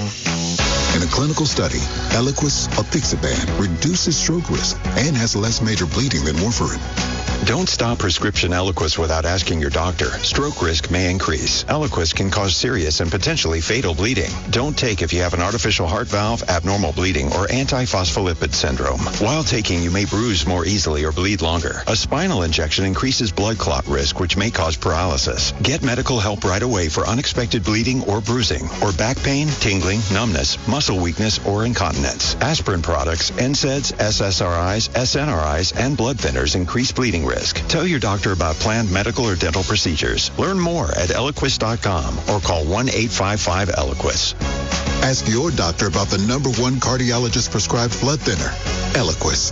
In a clinical study, Eliquis apixaban reduces stroke risk and has less major bleeding than warfarin. Don't stop prescription Eliquis without asking your doctor. Stroke risk may increase. Eliquis can cause serious and potentially fatal bleeding. Don't take if you have an artificial heart valve, abnormal bleeding, or antiphospholipid syndrome. While taking, you may bruise more easily or bleed longer. A spinal injection increases blood clot risk, which may cause paralysis. Get medical help right away for unexpected bleeding or bruising, or back pain, tingling, numbness, muscle weakness, or incontinence. Aspirin products, N SAIDs, S S R Is, S N R Is, and blood thinners increase bleeding risk. Tell your doctor about planned medical or dental procedures. Learn more at eliquis dot com or call one eight five five Eliquis. Ask your doctor about the number one cardiologist prescribed blood thinner, Eliquis.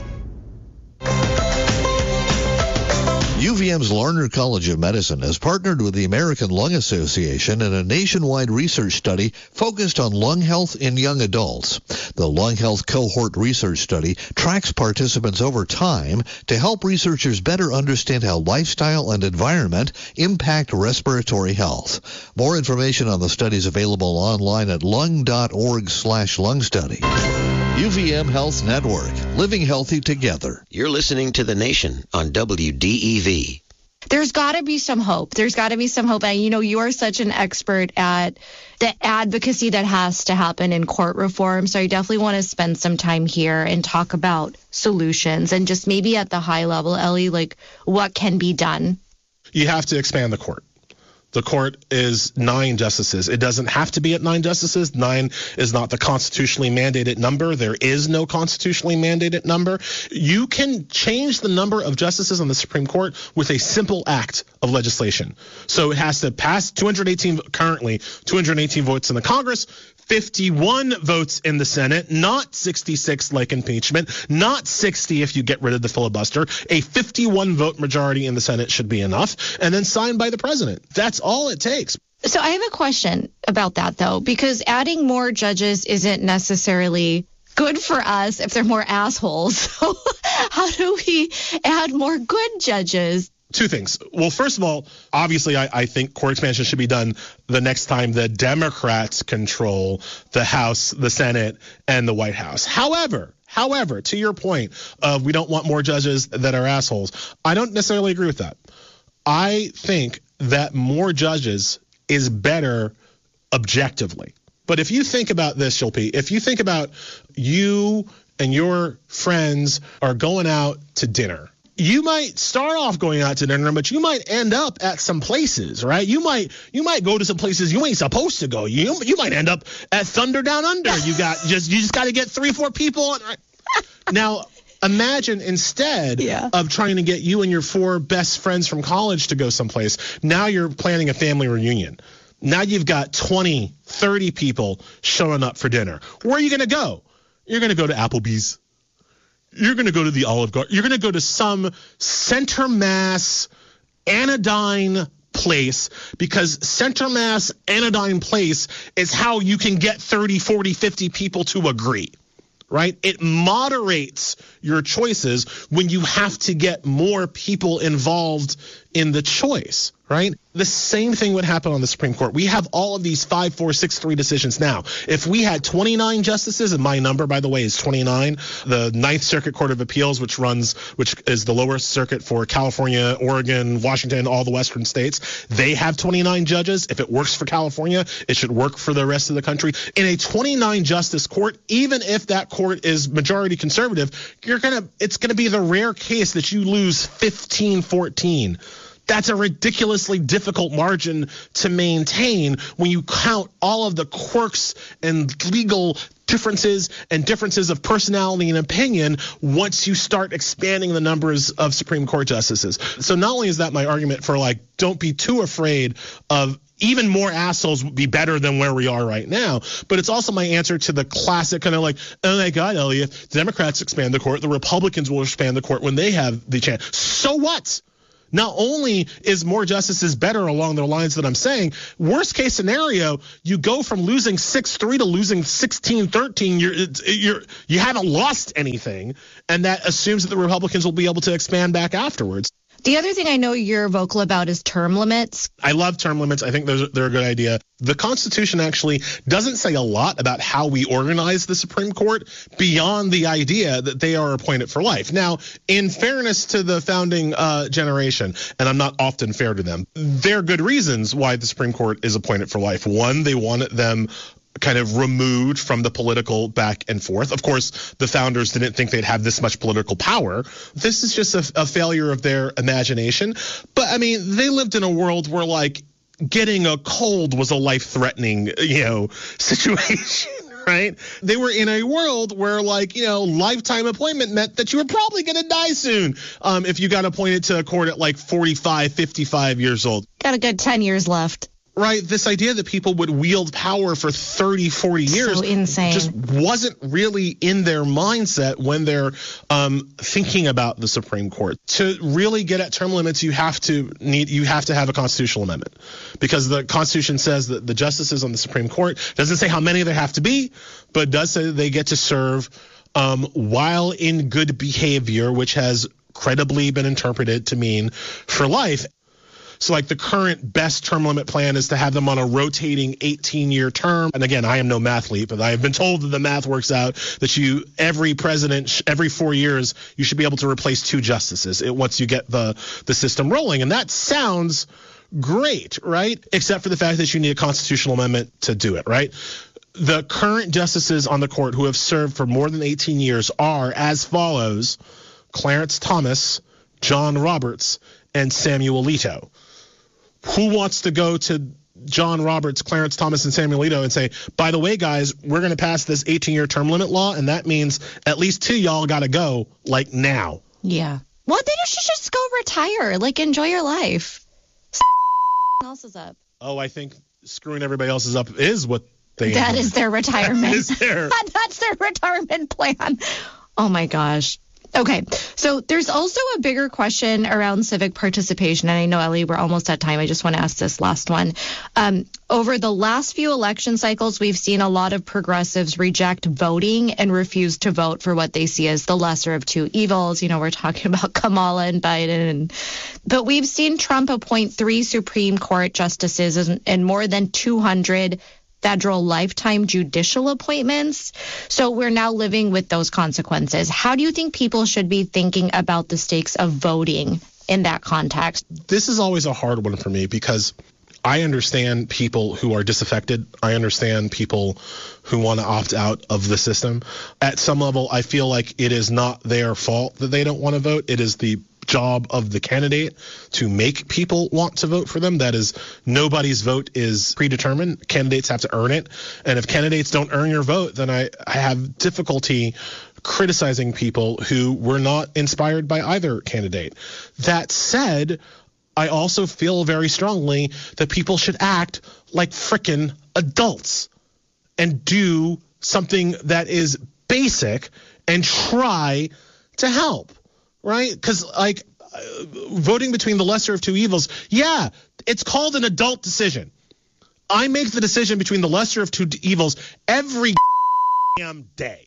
U V M's Larner College of Medicine has partnered with the American Lung Association in a nationwide research study focused on lung health in young adults. The Lung Health Cohort Research Study tracks participants over time to help researchers better understand how lifestyle and environment impact respiratory health. More information on the study is available online at lung dot org slash lung study. U V M Health Network, living healthy together. You're listening to The Nation on W D E V. There's got to be some hope. There's got to be some hope. And, you know, you are such an expert at the advocacy that has to happen in court reform. So I definitely want to spend some time here and talk about solutions and just maybe at the high level, Ellie, like what can be done. You have to expand the court. The court is nine justices. It doesn't have to be at nine justices. Nine is not the constitutionally mandated number. There is no constitutionally mandated number. You can change the number of justices on the Supreme Court with a simple act of legislation. So it has to pass two hundred eighteen, currently two hundred eighteen votes in the Congress, fifty-one votes in the Senate, not sixty-six like impeachment, not sixty if you get rid of the filibuster. A fifty-one vote majority in the Senate should be enough, and then signed by the president. That's all it takes. So I have a question about that, though, because adding more judges isn't necessarily good for us if they're more assholes. So how do we add more good judges? Two things. Well, first of all, obviously, I, I think court expansion should be done the next time the Democrats control the House, the Senate, and the White House. However, however, to your point of we don't want more judges that are assholes, I don't necessarily agree with that. I think that more judges is better objectively. But if you think about this, Shilpi, if you think about you and your friends are going out to dinner, you might start off going out to dinner, but you might end up at some places, right? You might you might go to some places you ain't supposed to go. You you might end up at Thunder Down Under. You got just you just got to get three or four people. Now, imagine instead yeah. of trying to get you and your four best friends from college to go someplace, now you're planning a family reunion. Now you've got twenty, thirty people showing up for dinner. Where are you going to go? You're going to go to Applebee's. You're going to go to the Olive Garden. You're going to go to some center mass anodyne place, because center mass anodyne place is how you can get thirty, forty, fifty people to agree. right? It moderates your choices when you have to get more people involved in the choice, right? The same thing would happen on the Supreme Court. We have all of these five four six three decisions now. If we had twenty-nine justices, and my number, by the way, is twenty-nine, the Ninth Circuit Court of Appeals, which runs, which is the lower circuit for California, Oregon, Washington, all the western states, they have twenty-nine judges. If it works for California, it should work for the rest of the country. In a twenty-nine justice court, even if that court is majority conservative, you're gonna, it's gonna be the rare case that you lose fifteen fourteen. That's a ridiculously difficult margin to maintain when you count all of the quirks and legal differences and differences of personality and opinion once you start expanding the numbers of Supreme Court justices. So not only is that my argument for, like, don't be too afraid of even more assholes would be better than where we are right now, but it's also my answer to the classic kind of like, oh my God, Elliot, the Democrats expand the court, the Republicans will expand the court when they have the chance. So what? Not only is more justices better along the lines that I'm saying, worst case scenario, you go from losing six three to losing sixteen thirteen. You're, you're, you haven't lost anything, and that assumes that the Republicans will be able to expand back afterwards. The other thing I know you're vocal about is term limits. I love term limits. I think those, they're a good idea. The Constitution actually doesn't say a lot about how we organize the Supreme Court beyond the idea that they are appointed for life. Now, in fairness to the founding uh, generation, and I'm not often fair to them, there are good reasons why the Supreme Court is appointed for life. One, they wanted them kind of removed from the political back and forth. Of course, the founders didn't think they'd have this much political power. This is just a, a failure of their imagination. But I mean, they lived in a world where, like, getting a cold was a life-threatening, you know, situation. Right? They were in a world where, like, you know, lifetime appointment meant that you were probably going to die soon um, if you got appointed to a court at like forty-five, fifty-five years old. Got a good ten years left. Right. This idea that people would wield power for thirty, forty years so insane. Just wasn't really in their mindset when they're um, thinking about the Supreme Court. To really get at term limits, you have to need you have to have a constitutional amendment, because the Constitution says that the justices on the Supreme Court, doesn't say how many there have to be, but does say that they get to serve um, while in good behavior, which has credibly been interpreted to mean for life. So, like, the current best term limit plan is to have them on a rotating eighteen-year term. And again, I am no mathlete, but I have been told that the math works out that you, every president, every four years, you should be able to replace two justices it, once you get the, the system rolling. And that sounds great, right? Except for the fact that you need a constitutional amendment to do it, right? The current justices on the court who have served for more than eighteen years are as follows: Clarence Thomas, John Roberts, and Samuel Alito. Who wants to go to John Roberts, Clarence Thomas, and Samuel Alito and say, by the way, guys, we're going to pass this eighteen-year term limit law, and that means at least two y'all got to go, like, now? Yeah. Well, then you should just go retire. Like, enjoy your life. else is up. Oh, I think screwing everybody else's up is what they That is their retirement. That is their... That's their retirement plan. Oh, my gosh. Okay, so there's also a bigger question around civic participation, and I know, Ellie, we're almost at time. I just want to ask this last one. Um, over the last few election cycles, we've seen a lot of progressives reject voting and refuse to vote for what they see as the lesser of two evils. You know, we're talking about Kamala and Biden. And, but we've seen Trump appoint three Supreme Court justices and, and more than two hundred federal lifetime judicial appointments. So we're now living with those consequences. How do you think people should be thinking about the stakes of voting in that context? This is always a hard one for me because I understand people who are disaffected. I understand people who want to opt out of the system. At some level, I feel like it is not their fault that they don't want to vote. It is the job of the candidate to make people want to vote for them. That is, nobody's vote is predetermined. Candidates have to earn it. And if candidates don't earn your vote, then I, I have difficulty criticizing people who were not inspired by either candidate. That said, I also feel very strongly that people should act like frickin' adults and do something that is basic and try to help. Right? Because, like, uh, voting between the lesser of two evils, yeah, it's called an adult decision. I make the decision between the lesser of two evils every damn day.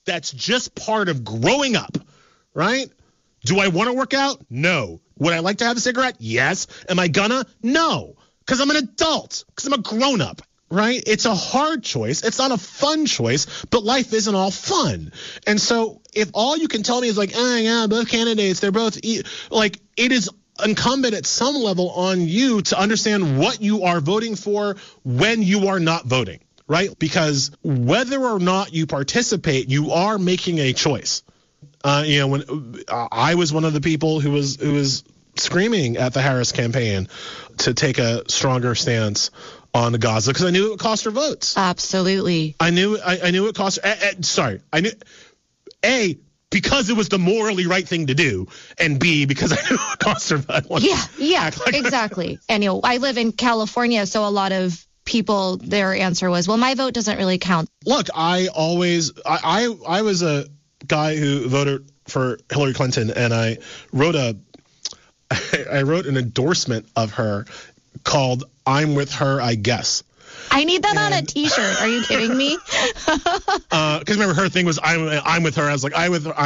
That's just part of growing up, right? Do I want to work out? No. Would I like to have a cigarette? Yes. Am I gonna? No. Because I'm an adult. Because I'm a grown-up, right? It's a hard choice. It's not a fun choice, but life isn't all fun. And so if all you can tell me is like, oh, yeah, both candidates, they're both, e-, like, it is incumbent at some level on you to understand what you are voting for when you are not voting, right? Because whether or not you participate, you are making a choice. Uh, you know, when uh, I was one of the people who was who was screaming at the Harris campaign to take a stronger stance on Gaza because I knew it would cost her votes. Absolutely. I knew I, I knew it cost. Uh, uh, sorry, I knew a because it was the morally right thing to do, and B because I knew it would cost her votes. Yeah, yeah, like exactly. And you know, I live in California, so a lot of people, their answer was, well, my vote doesn't really count. Look, I always I I, I was a guy who voted for Hillary Clinton, and I wrote a I wrote an endorsement of her called "I'm with her, I guess." I need that and, on a T-shirt. Are you kidding me? Because uh, remember, her thing was "I'm I'm with her." I was like, "I with her."